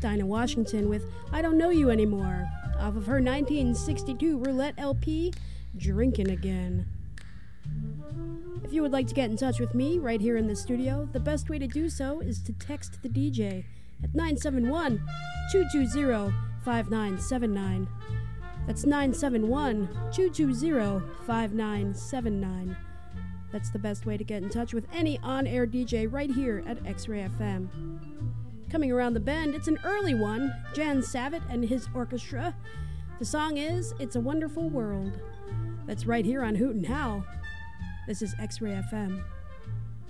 Dinah Washington with I Don't Know You Anymore, off of her 1962 Roulette LP, Drinkin' Again. If you would like to get in touch with me right here in the studio, the best way to do so is to text the DJ at 971-220-5979. That's 971-220-5979. That's the best way to get in touch with any on-air DJ right here at X-Ray FM. Coming around the bend, it's an early one, Jan Savitt and his orchestra. The song is It's a Wonderful World. That's right here on Hoot and Howl. This is X-Ray FM.